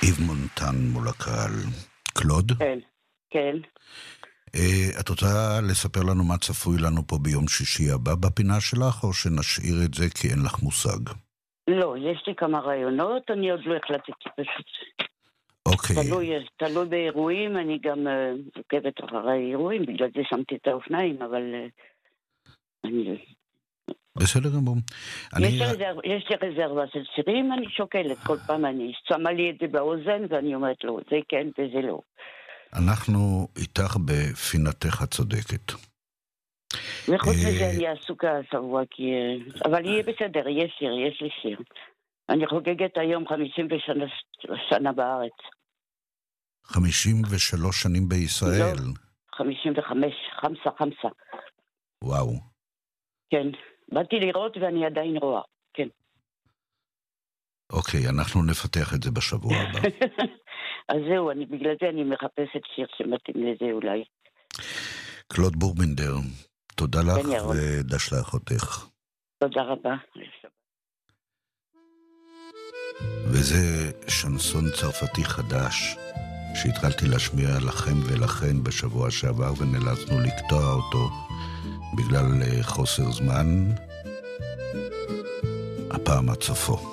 איב מונטן מול הקהל. קלוד? כן, כן. את רוצה לספר לנו מה צפוי לנו פה ביום שישי הבא בפינה שלך, או שנשאיר את זה כי אין לך מושג? לא, יש לי כמה רעיונות, אני עוד לא החלטתי פשוט. אוקיי. תלוי באירועים, אני גם עוקבת אחרי האירועים, בגלל זה שמתי את האופניים, אבל אני... בסדר גמור. יש לי רזרבה של שירים, אני שוקלת כל פעם, אני שמה לי את זה באוזן, ואני אומרת לו, זה כן וזה לא. אנחנו איתך בפינתך הצודקת. וחוץ מזה אני עסוקה שבוע, אבל יהיה בסדר, יש לי שיר. אני חוגגת היום 50 בארץ. 53 שנים בישראל? לא, 55, חמסה. וואו. כן, באתי לראות ואני עדיין רואה, כן. אוקיי, אנחנו נפתח את זה בשבוע הבא. אז זהו, בגלל זה אני מחפשת שיר שמתאים לזה אולי. קלוד בורבינדר, תודה לך ודש לאחותך. תודה רבה. וזה שנסון צרפתי חדש שהתחלתי להשמיע לכם ולכן בשבוע שעבר ונאלצנו לקטוע אותו בגלל חוסר זמן. הפעם עד סופו.